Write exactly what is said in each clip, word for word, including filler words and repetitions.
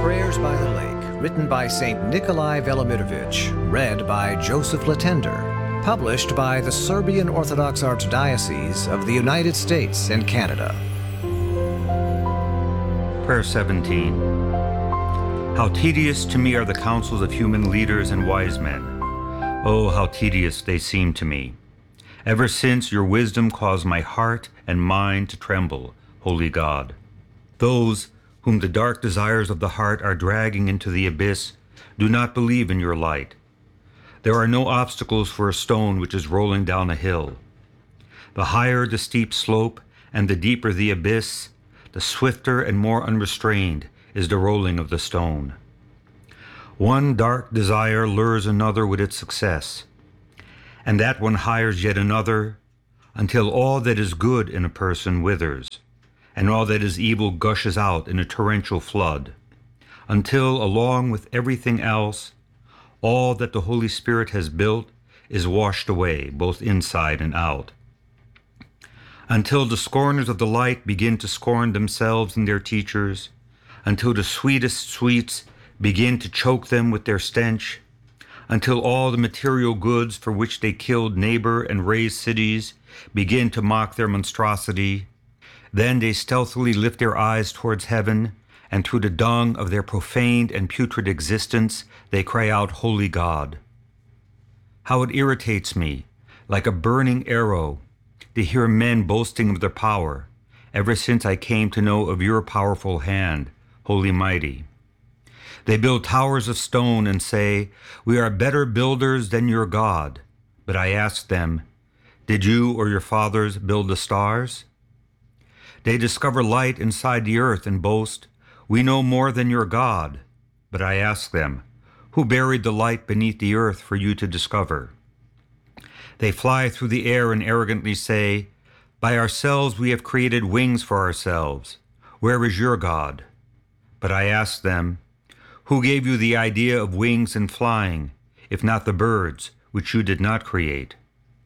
Prayers by the Lake, written by Saint Nikolai Velimirovich, read by Joseph Latender, published by the Serbian Orthodox Archdiocese of the United States and Canada. Prayer seventeen. How tedious to me are the counsels of human leaders and wise men. Oh, how tedious they seem to me. Ever since your wisdom caused my heart and mind to tremble, Holy God. Those whom the dark desires of the heart are dragging into the abyss do not believe in your light. There are no obstacles for a stone which is rolling down a hill. The higher the steep slope and the deeper the abyss, the swifter and more unrestrained is the rolling of the stone. One dark desire lures another with its success, and that one hires yet another, until all that is good in a person withers, and all that is evil gushes out in a torrential flood, until, along with everything else, all that the Holy Spirit has built is washed away, both inside and out. Until the scorners of the light begin to scorn themselves and their teachers, until the sweetest sweets begin to choke them with their stench, until all the material goods for which they killed neighbor and razed cities begin to mock their monstrosity, then they stealthily lift their eyes towards heaven, and through the dung of their profaned and putrid existence, they cry out, Holy God. How it irritates me, like a burning arrow, to hear men boasting of their power, ever since I came to know of your powerful hand, Holy Mighty. They build towers of stone and say, we are better builders than your God. But I ask them, did you or your fathers build the stars? They discover light inside the earth and boast, we know more than your God. But I ask them, who buried the light beneath the earth for you to discover? They fly through the air and arrogantly say, by ourselves we have created wings for ourselves. Where is your God? But I ask them, who gave you the idea of wings and flying, if not the birds, which you did not create?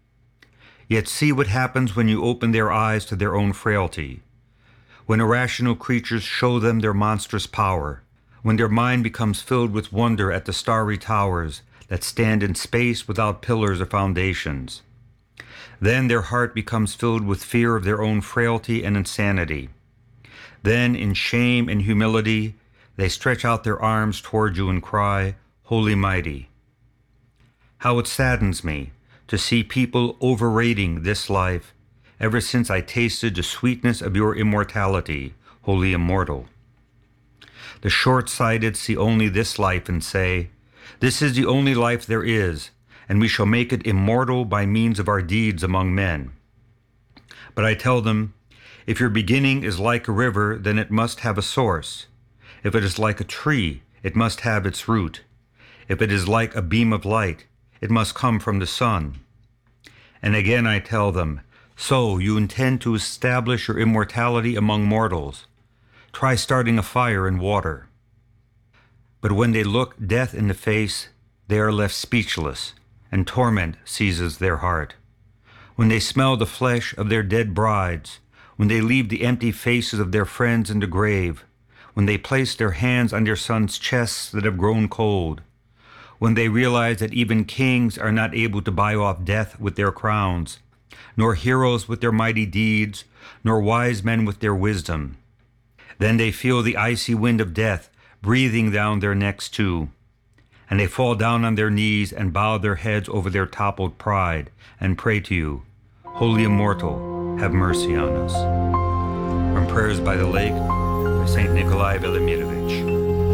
Yet see what happens when you open their eyes to their own frailty. When irrational creatures show them their monstrous power, when their mind becomes filled with wonder at the starry towers that stand in space without pillars or foundations, then their heart becomes filled with fear of their own frailty and insanity. Then, in shame and humility, they stretch out their arms toward you and cry, Holy Mighty. How it saddens me to see people overrating this life ever since I tasted the sweetness of your immortality, Holy Immortal. The short-sighted see only this life and say, this is the only life there is, and we shall make it immortal by means of our deeds among men. But I tell them, if your beginning is like a river, then it must have a source. If it is like a tree, it must have its root. If it is like a beam of light, it must come from the sun. And again I tell them, so you intend to establish your immortality among mortals. Try starting a fire in water. But when they look death in the face, they are left speechless, and torment seizes their heart. When they smell the flesh of their dead brides, when they leave the empty faces of their friends in the grave, when they place their hands on their sons' chests that have grown cold, when they realize that even kings are not able to buy off death with their crowns, nor heroes with their mighty deeds, nor wise men with their wisdom, then they feel the icy wind of death breathing down their necks too, and they fall down on their knees and bow their heads over their toppled pride and pray to you, Holy Immortal, have mercy on us. From Prayers by the Lake, by Saint Nikolai Velimirovich.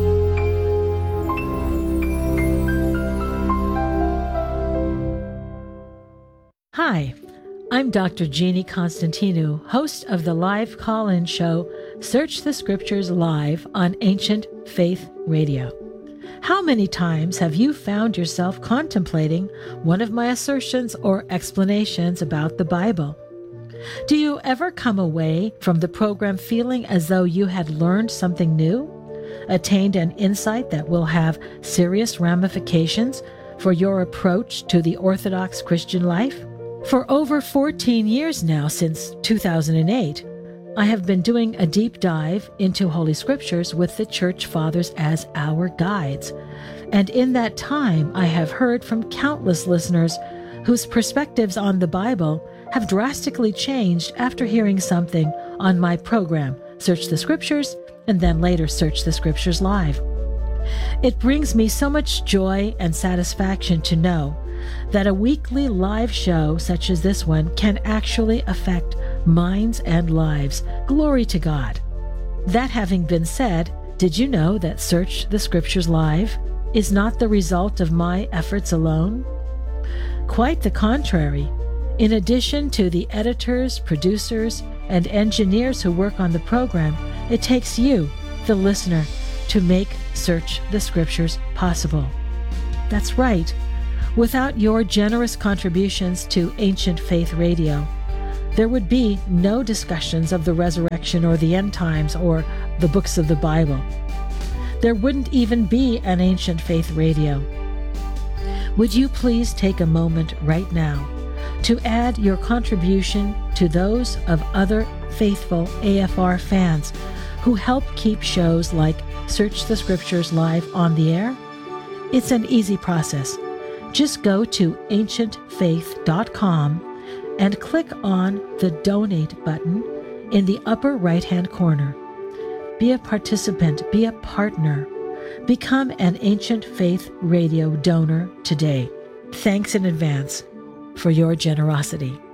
Hi, I'm Doctor Jeannie Constantinou, host of the live call-in show Search the Scriptures Live on Ancient Faith Radio. How many times have you found yourself contemplating one of my assertions or explanations about the Bible? Do you ever come away from the program feeling as though you had learned something new, attained an insight that will have serious ramifications for your approach to the Orthodox Christian life? For over fourteen years now, since two thousand eight, I have been doing a deep dive into Holy Scriptures with the Church Fathers as our guides. And in that time, I have heard from countless listeners whose perspectives on the Bible have drastically changed after hearing something on my program, Search the Scriptures, and then later Search the Scriptures Live. It brings me so much joy and satisfaction to know that a weekly live show such as this one can actually affect minds and lives. Glory to God. That having been said, did you know that Search the Scriptures Live is not the result of my efforts alone? Quite the contrary. In addition to the editors, producers, and engineers who work on the program, it takes you, the listener, to make Search the Scriptures possible. That's right. Without your generous contributions to Ancient Faith Radio, there would be no discussions of the resurrection or the end times or the books of the Bible. There wouldn't even be an Ancient Faith Radio. Would you please take a moment right now to add your contribution to those of other faithful A F R fans who help keep shows like Search the Scriptures Live on the air? It's an easy process. Just go to ancient faith dot com and click on the Donate button in the upper right-hand corner. Be a participant, be a partner. Become an Ancient Faith Radio donor today. Thanks in advance for your generosity.